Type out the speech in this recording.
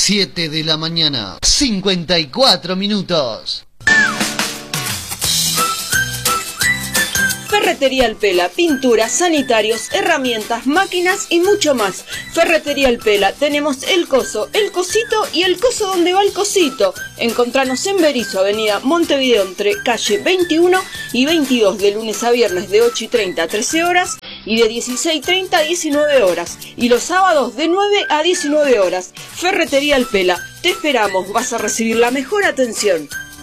7 de la mañana, 54 minutos. Ferretería El Pela, pinturas, sanitarios, herramientas, máquinas y mucho más. Ferretería El Pela, tenemos el coso, el cosito y el coso donde va el cosito. Encontranos en Berisso, avenida Montevideo, entre calle 21 y 22, de lunes a viernes de 8:30 a 13 horas y de 16:30 a 19 horas. Y los sábados de 9 a 19 horas. Ferretería El Pela, te esperamos, vas a recibir la mejor atención.